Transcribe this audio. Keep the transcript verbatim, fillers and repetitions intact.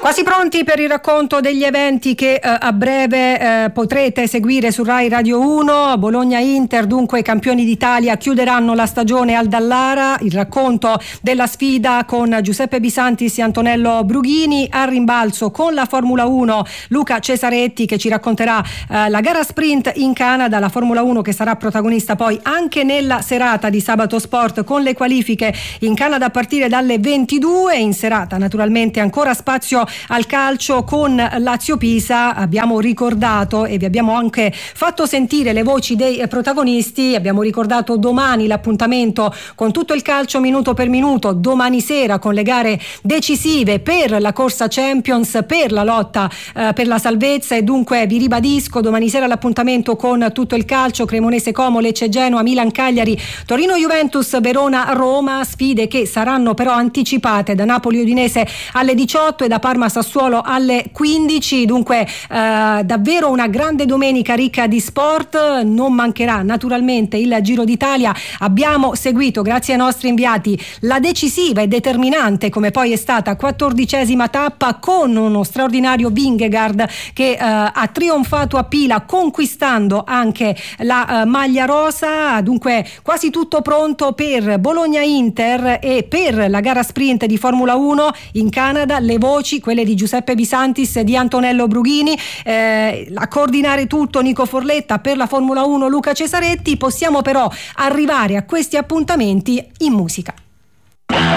Quasi pronti per il racconto degli eventi che eh, a breve eh, potrete seguire su Rai Radio uno. Bologna-Inter, dunque i campioni d'Italia chiuderanno la stagione al Dallara. Il racconto della sfida con Giuseppe Bisantis e Antonello Brughini. Al rimbalzo con la Formula uno Luca Cesaretti che ci racconterà eh, la gara sprint in Canada, la Formula uno che sarà protagonista poi anche nella serata di Sabato Sport con le qualifiche in Canada a partire dalle ventidue. In serata naturalmente ancora spazio al calcio con Lazio-Pisa. Abbiamo ricordato e vi abbiamo anche fatto sentire le voci dei protagonisti. Abbiamo ricordato domani l'appuntamento con tutto il calcio minuto per minuto, domani sera con le gare decisive per la corsa Champions, per la lotta eh, per la salvezza, e dunque vi ribadisco domani sera l'appuntamento con tutto il calcio: Cremonese Como, Lecce Genoa, Milan Cagliari, Torino Juventus, Verona Roma, sfide che saranno però anticipate da Napoli Udinese alle diciotto e da Parma Sassuolo alle quindici. Dunque eh, davvero una grande domenica ricca di sport. Non mancherà naturalmente il Giro d'Italia. Abbiamo seguito, grazie ai nostri inviati, la decisiva e determinante, come poi è stata, quattordicesima tappa con uno straordinario Vingegaard che eh, ha trionfato a Pila conquistando anche la eh, maglia rosa. Dunque quasi tutto pronto per Bologna-Inter e per la gara sprint di Formula uno in Canada. Le voci, quelle di Giuseppe Bisantis e di Antonello Brughini, eh, a coordinare tutto Nico Forletta, per la Formula uno Luca Cesaretti. Possiamo però arrivare a questi appuntamenti in musica.